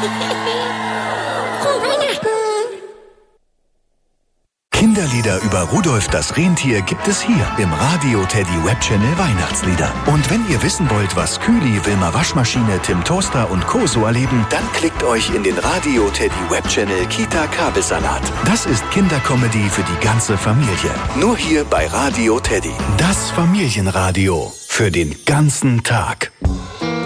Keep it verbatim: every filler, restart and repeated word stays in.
Kinderlieder über Rudolf das Rentier gibt es hier im Radio Teddy Webchannel Weihnachtslieder. Und wenn ihr wissen wollt, was Kühli, Wilma Waschmaschine, Tim Toaster und Co. so erleben, dann klickt euch in den Radio Teddy Webchannel Kita Kabelsalat. Das ist Kindercomedy für die ganze Familie. Nur hier bei Radio Teddy. Das Familienradio für den ganzen Tag.